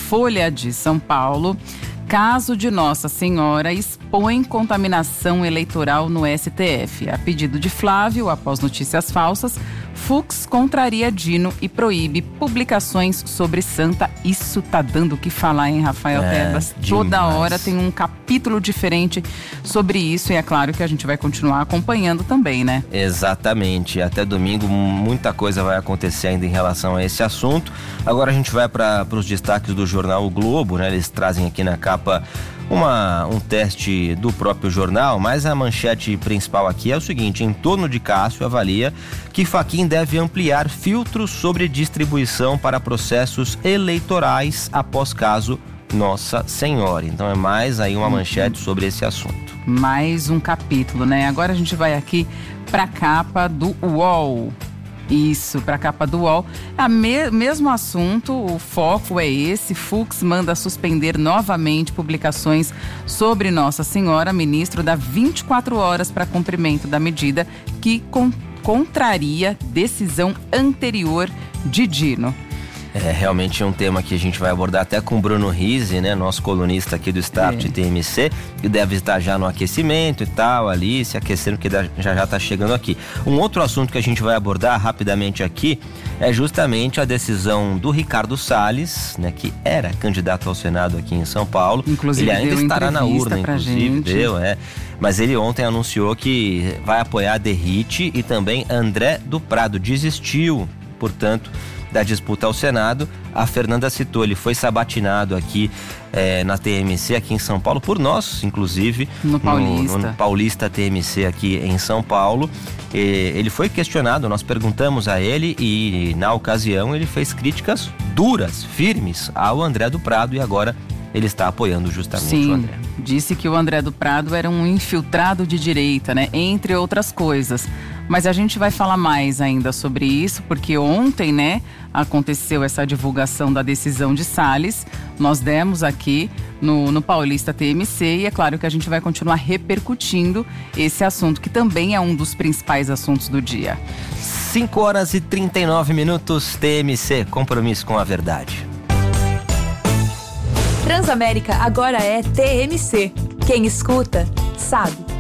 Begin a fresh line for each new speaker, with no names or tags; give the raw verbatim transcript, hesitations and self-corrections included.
Folha de São Paulo. Caso de Nossa Senhora expõe contaminação eleitoral no S T F. A pedido de Flávio, após notícias falsas, Fux contraria Dino e proíbe publicações sobre Santa. Isso tá dando o que falar, hein, Rafael
é,
Tebas? Toda hora tem um capítulo diferente sobre isso e é claro que a gente vai continuar acompanhando também, né?
Exatamente. Até domingo muita coisa vai acontecer ainda em relação a esse assunto. Agora a gente vai para os destaques do jornal O Globo, né? Eles trazem aqui na capa Uma, um teste do próprio jornal, mas a manchete principal aqui é o seguinte: em torno de Cássio avalia que Fachin deve ampliar filtros sobre distribuição para processos eleitorais após caso Nossa Senhora. Então é mais aí uma manchete sobre esse assunto.
Mais um capítulo, né? Agora a gente vai aqui para a capa do U O L. Isso, para a capa do U O L. A me, mesmo assunto, o foco é esse. Fux manda suspender novamente publicações sobre Nossa Senhora. Ministro dá vinte e quatro horas para cumprimento da medida que con, contraria decisão anterior de Dino.
É realmente um tema que a gente vai abordar até com o Bruno Rizzi, né? Nosso colunista aqui do Start é. T M C, que deve estar já no aquecimento e tal, ali, se aquecendo, que já já está chegando aqui. Um outro assunto que a gente vai abordar rapidamente aqui é justamente a decisão do Ricardo Salles, né? Que era candidato ao Senado aqui em São Paulo.
Inclusive,
ele ainda
deu
estará na urna, inclusive,
gente.
deu, é. Mas ele ontem anunciou que vai apoiar Derrite e também André do Prado. Desistiu, portanto, da disputa ao Senado. A Fernanda citou, ele foi sabatinado aqui é, na T M C aqui em São Paulo, por nós, inclusive,
no Paulista,
no, no Paulista T M C aqui em São Paulo. E ele foi questionado, nós perguntamos a ele e na ocasião ele fez críticas duras, firmes ao André do Prado e agora ele está apoiando justamente
Sim,
o André.
Disse que o André do Prado era um infiltrado de direita, né? Entre outras coisas. Mas a gente vai falar mais ainda sobre isso, porque ontem, né, aconteceu essa divulgação da decisão de Salles. Nós demos aqui no, no Paulista T M C e é claro que a gente vai continuar repercutindo esse assunto, que também é um dos principais assuntos do dia.
cinco horas e trinta e nove minutos, T M C, compromisso com a verdade.
Transamérica agora é T M C. Quem escuta, sabe.